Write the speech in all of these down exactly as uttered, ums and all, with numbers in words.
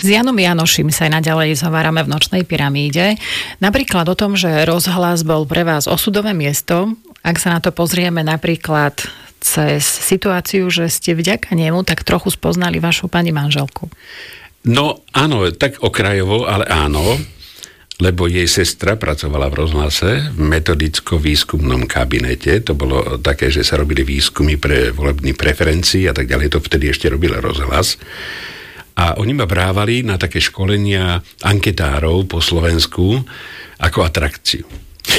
S Janom Janoším sa aj naďalej zhovárame v Nočnej pyramíde. Napríklad o tom, že rozhlas bol pre vás osudové miesto, ak sa na to pozrieme napríklad cez situáciu, že ste vďaka nemu tak trochu spoznali vašu pani manželku. No áno, tak okrajovo, ale áno, lebo jej sestra pracovala v rozhlase v metodicko-výskumnom kabinete. To bolo také, že sa robili výskumy pre volební preferencii a tak ďalej. To vtedy ešte robil rozhlas. A oni ma brávali na také školenia anketárov po Slovensku ako atrakciu.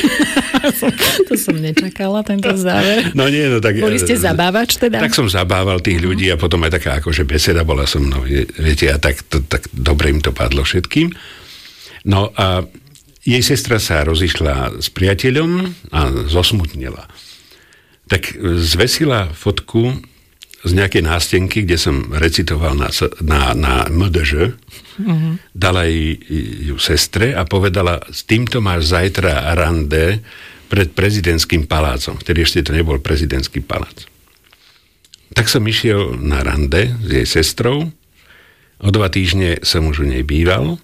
To som nečakala, tento záver. No nie, no tak... Boli ste zabávač teda? Tak som zabával tých ľudí a potom aj taká akože beseda bola so mnou. Viete, a tak, to, tak dobre im to padlo všetkým. No a jej sestra sa rozišla s priateľom a zosmutnila. Tak zvesila fotku z nejakej nástenky, kde som recitoval na, na, na em dé žé, uh-huh. Dala jej ju sestre a povedala, s týmto máš zajtra rande pred prezidentským palácom. Vtedy ešte to nebol prezidentský palác. Tak som išiel na rande s jej sestrou, o dva týždne som už u nej býval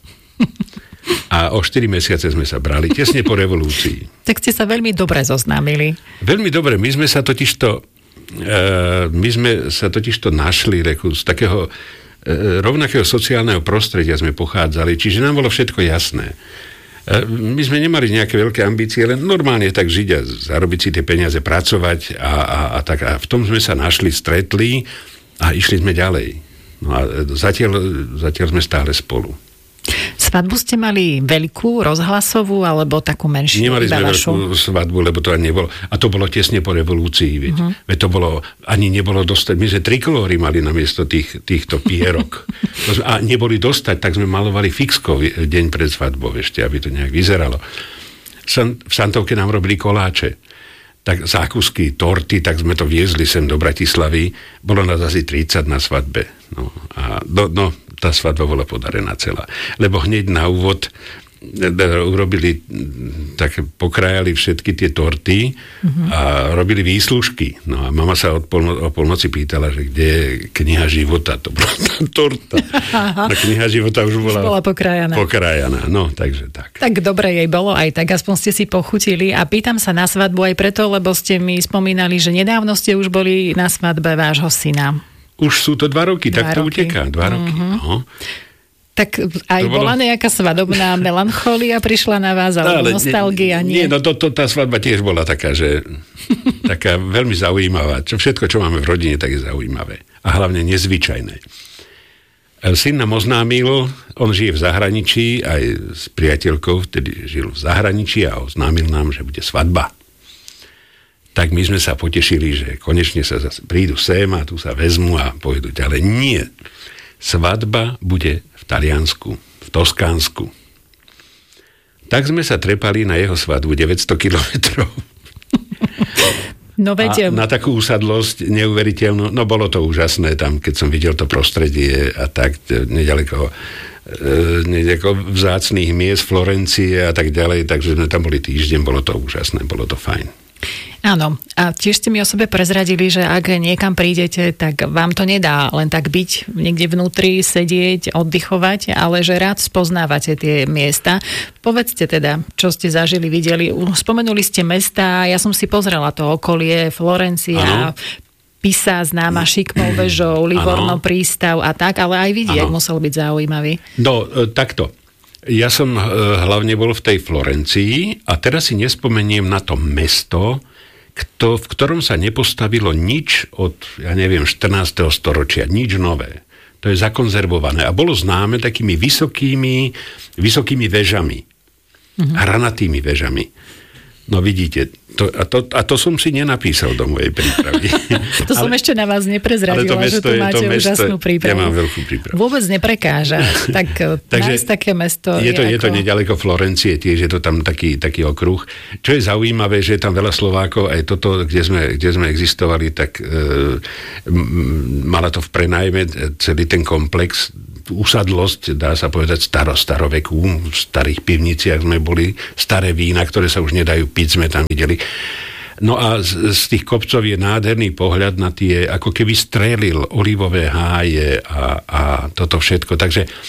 a o štyri mesiace sme sa brali, tesne po revolúcii. Tak ste sa veľmi dobre zoznámili. Veľmi dobre, my sme sa totižto uh, my sme sa totižto našli reku, z takého uh, rovnakého sociálneho prostredia sme pochádzali, čiže nám bolo všetko jasné. Uh, my sme nemali nejaké veľké ambície, len normálne tak žiť a zarobiť si tie peniaze, pracovať a, a, a tak. A v tom sme sa našli, stretli a išli sme ďalej. No a zatiaľ, zatiaľ sme stále spolu. Svadbu ste mali veľkú, rozhlasovú, alebo takú menšiu? Nemali sme veľkú svadbu, lebo to ani nebolo. A to bolo tesne po revolúcii, veď. Uh-huh. Veď to bolo, ani nebolo dostať. My sme trikolóry mali namiesto tých, týchto pierok. A neboli dostať, tak sme malovali fixko deň pred svadbou ešte, aby to nejak vyzeralo. V Santovke nám robili koláče. Tak zákusky, torty, tak sme to viezli sem do Bratislavy. Bolo nás asi tridsať na svadbe. No, a do, no, tá svadba bola podarená celá. Lebo hneď na úvod urobili, tak pokrájali všetky tie torty uh-huh. a robili výslužky. No a mama sa od polno, o polnoci pýtala, že kde je kniha života. To bola tá torta. A kniha života už bola, už bola pokrájaná. pokrájaná. No, takže tak. Tak dobre jej bolo aj tak, aspoň ste si pochutili. A pýtam sa na svadbu aj preto, lebo ste mi spomínali, že nedávno ste už boli na svadbe vášho syna. Už sú to dva roky, dva tak roky. To uteká. Dva uh-huh. roky, no. Tak aj bolo... bola nejaká svadobná melancholía prišla na vás, alebo ale nostalgia, nie? Nie, no to, to, tá svadba tiež bola taká, že taká veľmi zaujímavá. Čo, všetko, čo máme v rodine, tak je zaujímavé. A hlavne nezvyčajné. Syn nám oznámil, on žije v zahraničí, aj s priateľkou, vtedy žil v zahraničí a oznámil nám, že bude svadba. Tak my sme sa potešili, že konečne sa zase prídu sem a tu sa vezmu a pôjdu ďalej. Nie. Svadba bude v Taliansku, v Toskánsku. Tak sme sa trepali na jeho svadbu deväťsto kilometrov. No veď... Na takú usadlosť neuveriteľnú. No bolo to úžasné tam, keď som videl to prostredie a tak nedaleko, nedaleko vzácnych miest, Florencie a tak ďalej. Takže sme tam boli týždeň, bolo to úžasné, bolo to fajn. Áno, a tiež ste mi o sebe prezradili, že ak niekam prídete, tak vám to nedá len tak byť niekde vnútri, sedieť, oddychovať, ale že rád spoznávate tie miesta. Povedzte teda, čo ste zažili, videli. Spomenuli ste mesta, ja som si pozrela to okolie, Florencia, ano. Pisa známa šikmou vežou, Livorno prístav a tak, ale aj vidiek musel byť zaujímavý. No, takto. Ja som hlavne bol v tej Florencii a teraz si nespomeniem na to mesto, kto, v ktorom sa nepostavilo nič od, ja neviem, štrnásteho storočia, nič nové. To je zakonzervované a bolo známe takými vysokými, vysokými vežami. Mm-hmm. Hranatými vežami. No vidíte, to, a, to, a to som si nenapísal do mojej prípravy. To som ale, ešte na vás neprezradila, že tu máte úžasnú prípravu. Ja mám veľkú prípravu. Vôbec neprekáža. Tak nájsť také mesto je, je, to, je, je to nedaleko Florencie, tiež je to tam taký, taký okruh. Čo je zaujímavé, že je tam veľa Slovákov, aj toto, kde sme, kde sme existovali, tak e, m, mala to v prenajme celý ten komplex, usadlosť, dá sa povedať, staro, staroveku, v starých pivniciach sme boli, staré vína, ktoré sa už nedajú piť, sme tam videli. No a z, z tých kopcov je nádherný pohľad na tie, ako keby strelil olivové háje a, a toto všetko. Takže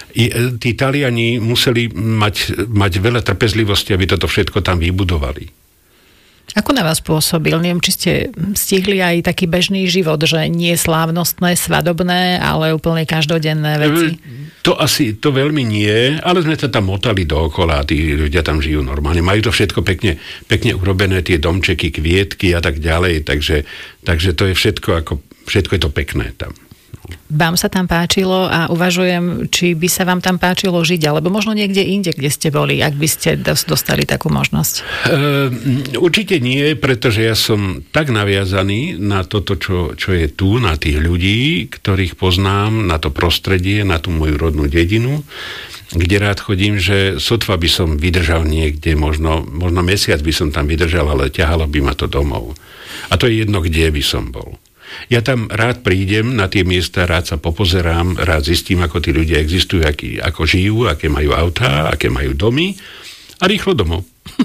I, tí Taliani museli mať, mať veľa trpezlivosti, aby toto všetko tam vybudovali. Ako na vás pôsobil? Neviem, či ste stihli aj taký bežný život, že nie slávnostné, svadobné, ale úplne každodenné veci? To asi, to veľmi nie, ale sme sa tam motali dookola a tí ľudia tam žijú normálne. Majú to všetko pekne, pekne urobené, tie domčeky, kvietky a tak ďalej, takže, takže to je všetko, ako, všetko je to pekné tam. Vám sa tam páčilo a uvažujem, či by sa vám tam páčilo žiť, alebo možno niekde inde, kde ste boli, ak by ste dostali takú možnosť. E, určite nie, pretože ja som tak naviazaný na toto, čo, čo je tu, na tých ľudí, ktorých poznám, na to prostredie, na tú moju rodnú dedinu, kde rád chodím, že sotva by som vydržal niekde, možno, možno mesiac by som tam vydržal, ale ťahalo by ma to domov. A to je jedno, kde by som bol. Ja tam rád prídem na tie miesta, rád sa popozerám, rád zistím, ako tí ľudia existujú, aký, ako žijú, aké majú autá, aké majú domy a rýchlo domov.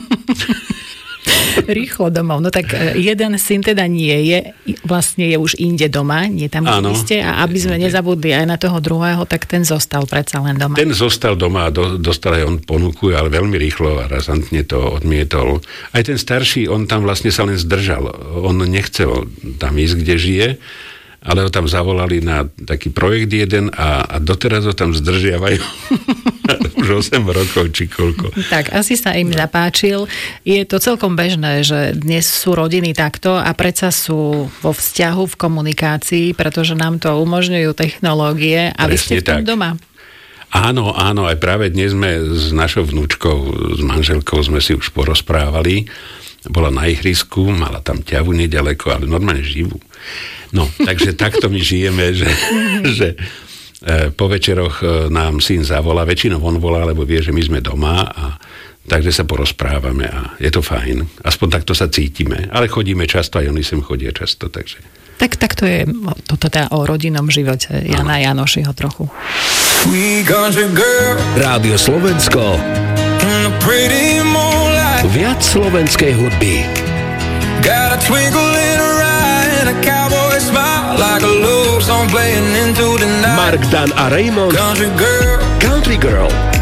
Rýchlo domov. No tak jeden syn teda nie je, vlastne je už inde doma, nie tam, kde ste, a aby sme nezabudli aj na toho druhého, tak ten zostal predsa len doma. Ten zostal doma a do, dostal aj on ponuku, ale veľmi rýchlo a razantne to odmietol. Aj ten starší, on tam vlastne sa len zdržal. On nechcel tam ísť, kde žije, ale ho tam zavolali na taký projekt jeden a, a doteraz ho tam zdržiavajú. Už osem rokov, či koľko. Tak, asi sa im zapáčil. Je to celkom bežné, že dnes sú rodiny takto a predsa sú vo vzťahu, v komunikácii, pretože nám to umožňujú technológie a vy ste v tom doma. Áno, áno, aj práve dnes sme s našou vnúčkou, s manželkou sme si už porozprávali. Bola na ihrisku, mala tam ťavu nedaleko, ale normálne živú. No, takže takto my žijeme, že... že po večeroch nám syn zavolá, väčšinou on volá, lebo vie, že my sme doma a takže sa porozprávame a je to fajn. Aspoň takto sa cítime. Ale chodíme často, aj oni sem chodia často, takže... Tak, tak to je toto teda o rodinnom živote Jana Janošiho trochu. Rádio Slovensko. Viac slovenskej hudby. Got a twinkle in her eye and a cowboy smile like a love song playing into the night. Mark Dan a Raymond. Country Girl. Country Girl.